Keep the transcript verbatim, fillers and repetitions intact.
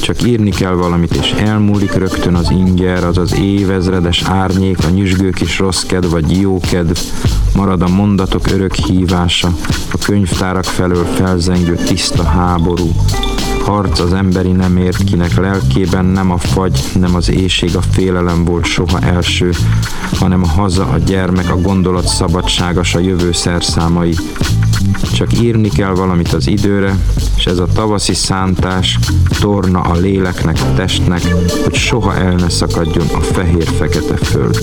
Csak írni kell valamit, és elmúlik rögtön az inger, az az évezredes árnyék, a nyüzsgő kis rossz kedv vagy jó kedv, marad a mondatok örök hívása, a könyvtárak felől felzengő tiszta háború. Harc az emberi nemért, kinek lelkében nem a fagy, nem az éhség, a félelem volt soha első, hanem a haza, a gyermek, a gondolat szabadsága, s a jövő szerszámai. Csak írni kell valamit az időre, és ez a tavaszi szántás torna a léleknek, a testnek, hogy soha el ne szakadjon a fehér-fekete föld.